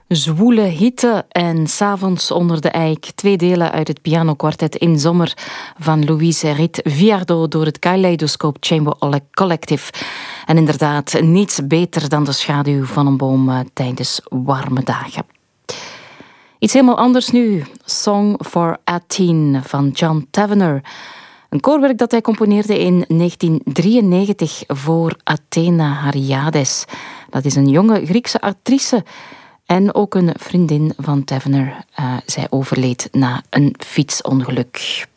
Zwoele hitte en 'S'avonds onder de eik. 2 delen uit het pianokwartet In Zomer van Louise Rit Viardot door het Kaleidoscope Chamber Collective. En inderdaad, niets beter dan de schaduw van een boom tijdens warme dagen. Iets helemaal anders nu. Song for Athene van John Tavener. Een koorwerk dat hij componeerde in 1993 voor Athena Hariades. Dat is een jonge Griekse actrice en ook een vriendin van Tavener. Zij overleed na een fietsongeluk.